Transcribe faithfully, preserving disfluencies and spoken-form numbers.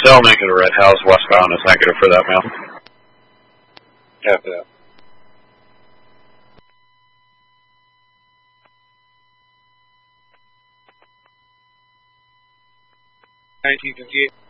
cell negative, Red House, westbound is negative for that mail. Copy that. nineteen fifty-eight.